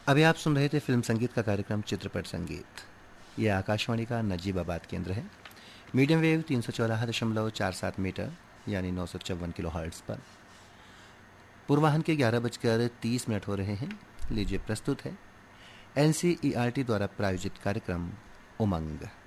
अभी आप सुन रहे थे फिल्म संगीत का कार्यक्रम चित्रपट संगीत। यह आकाशवाणी का नजीबाबाद केंद्र है। मीडियम वेव 314.47 मीटर यानी 954 किलो हर्ट्ज पर। पूर्वाहन के 11:30 हो रहे हैं। लीजिए प्रस्तुत है NCERT द्वारा प्रायोजित कार्यक्रम उमंग।